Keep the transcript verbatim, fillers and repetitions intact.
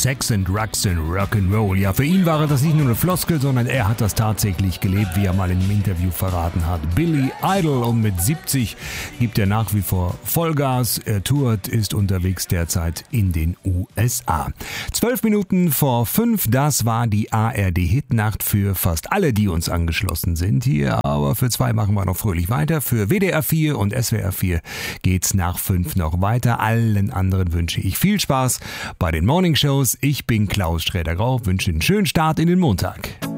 Sex and Drugs and Rock'n'Roll. Ja, für ihn war das nicht nur eine Floskel, sondern er hat das tatsächlich gelebt, wie er mal in einem Interview verraten hat. Billy Idol, und mit siebzig gibt er nach wie vor Vollgas. Er tourt, ist unterwegs derzeit in den U S A. Zwölf Minuten vor fünf, das war die A R D-Hitnacht für fast alle, die uns angeschlossen sind hier. Aber für zwei machen wir noch fröhlich weiter. Für W D R vier und S W R vier geht's nach fünf noch weiter. Allen anderen wünsche ich viel Spaß bei den Morningshows. Ich bin Klaus Sträder-Grau, wünsche einen schönen Start in den Montag.